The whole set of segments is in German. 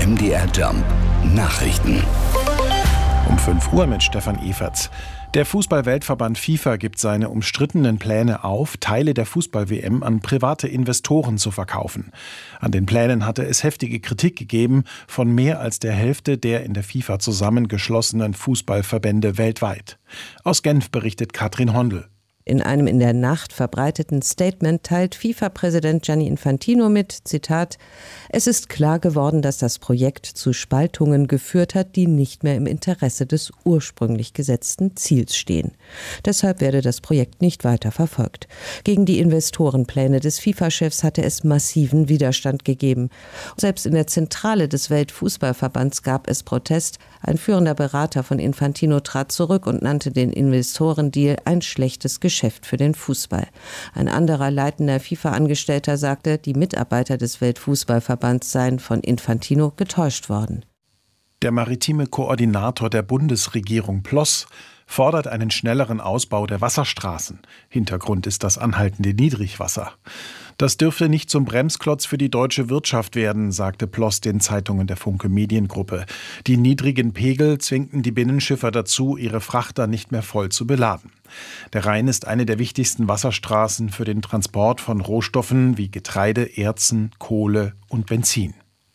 MDR Jump Nachrichten. Um 5 Uhr mit Stefan Everts. Der Fußball-Weltverband FIFA gibt seine umstrittenen Pläne auf, Teile der Fußball-WM an private Investoren zu verkaufen. An den Plänen hatte es heftige Kritik gegeben von mehr als der Hälfte der in der FIFA zusammengeschlossenen Fußballverbände weltweit. Aus Genf berichtet Katrin Hondel. In einem in der Nacht verbreiteten Statement teilt FIFA-Präsident Gianni Infantino mit, Zitat, es ist klar geworden, dass das Projekt zu Spaltungen geführt hat, die nicht mehr im Interesse des ursprünglich gesetzten Ziels stehen. Deshalb werde das Projekt nicht weiter verfolgt. Gegen die Investorenpläne des FIFA-Chefs hatte es massiven Widerstand gegeben. Selbst in der Zentrale des Weltfußballverbands gab es Protest. Ein führender Berater von Infantino trat zurück und nannte den Investorendeal ein schlechtes Geschäft für den Fußball. Ein anderer leitender FIFA-Angestellter sagte, die Mitarbeiter des Weltfußballverbands seien von Infantino getäuscht worden. Der maritime Koordinator der Bundesregierung Ploss fordert einen schnelleren Ausbau der Wasserstraßen. Hintergrund ist das anhaltende Niedrigwasser. Das dürfte nicht zum Bremsklotz für die deutsche Wirtschaft werden, sagte Ploss den Zeitungen der Funke Mediengruppe. Die niedrigen Pegel zwingten die Binnenschiffer dazu, ihre Frachter nicht mehr voll zu beladen. Der Rhein ist eine der wichtigsten Wasserstraßen für den Transport von Rohstoffen wie Getreide, Erzen, Kohle und Benzin.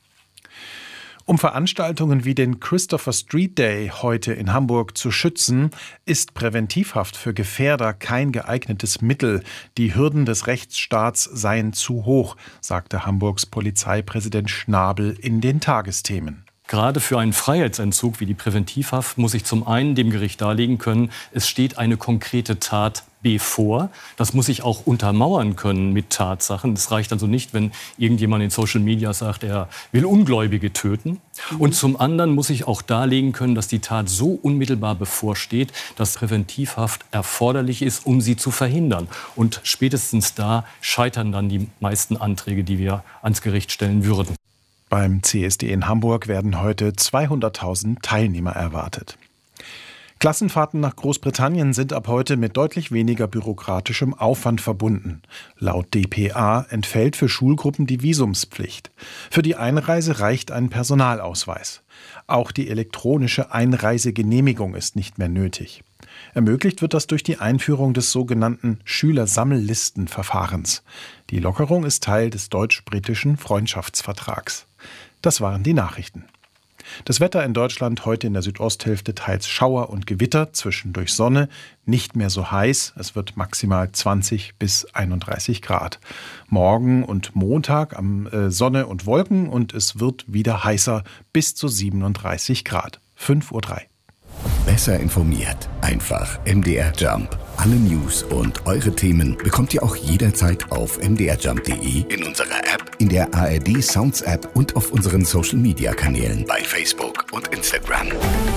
Um Veranstaltungen wie den Christopher Street Day heute in Hamburg zu schützen, ist Präventivhaft für Gefährder kein geeignetes Mittel. Die Hürden des Rechtsstaats seien zu hoch, sagte Hamburgs Polizeipräsident Schnabel in den Tagesthemen. Gerade für einen Freiheitsentzug wie die Präventivhaft muss ich zum einen dem Gericht darlegen können, es steht eine konkrete Tat bevor. Das muss ich auch untermauern können mit Tatsachen. Es reicht also nicht, wenn irgendjemand in Social Media sagt, er will Ungläubige töten. Und zum anderen muss ich auch darlegen können, dass die Tat so unmittelbar bevorsteht, dass Präventivhaft erforderlich ist, um sie zu verhindern. Und spätestens da scheitern dann die meisten Anträge, die wir ans Gericht stellen würden. Beim CSD in Hamburg werden heute 200.000 Teilnehmer erwartet. Klassenfahrten nach Großbritannien sind ab heute mit deutlich weniger bürokratischem Aufwand verbunden. Laut dpa entfällt für Schulgruppen die Visumspflicht. Für die Einreise reicht ein Personalausweis. Auch die elektronische Einreisegenehmigung ist nicht mehr nötig. Ermöglicht wird das durch die Einführung des sogenannten Schülersammellistenverfahrens. Die Lockerung ist Teil des deutsch-britischen Freundschaftsvertrags. Das waren die Nachrichten. Das Wetter in Deutschland heute in der Südosthälfte teils Schauer und Gewitter, zwischendurch Sonne, nicht mehr so heiß. Es wird maximal 20 bis 31 Grad. Morgen und Montag Sonne und Wolken und es wird wieder heißer bis zu 37 Grad. 5:03 Uhr. Besser informiert. Einfach MDR Jump. Alle News und eure Themen bekommt ihr auch jederzeit auf mdrjump.de, in unserer App, in der ARD Sounds App und auf unseren Social Media Kanälen bei Facebook und Instagram.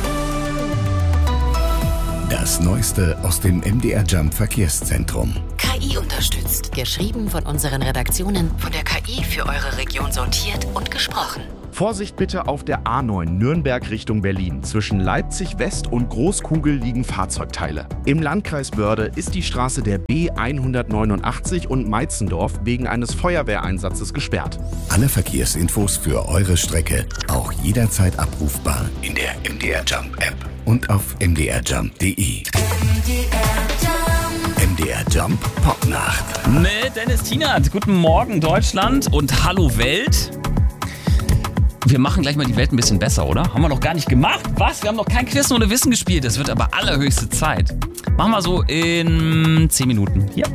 Das Neueste aus dem MDR Jump Verkehrszentrum. KI unterstützt. Geschrieben von unseren Redaktionen, von der KI für eure Region sortiert und gesprochen. Vorsicht bitte auf der A9 Nürnberg Richtung Berlin. Zwischen Leipzig West und Großkugel liegen Fahrzeugteile. Im Landkreis Börde ist die Straße der B189 und Meitzendorf wegen eines Feuerwehreinsatzes gesperrt. Alle Verkehrsinfos für eure Strecke auch jederzeit abrufbar in der MDR Jump App und auf mdrjump.de. MDR Jump Popnacht. Mit Dennis Tienert. Guten Morgen Deutschland und hallo Welt. Wir machen gleich mal die Welt ein bisschen besser, oder? Haben wir noch gar nicht gemacht? Was? Wir haben noch kein Quiz ohne Wissen gespielt. Das wird aber allerhöchste Zeit. Machen wir so in 10 Minuten. Hier.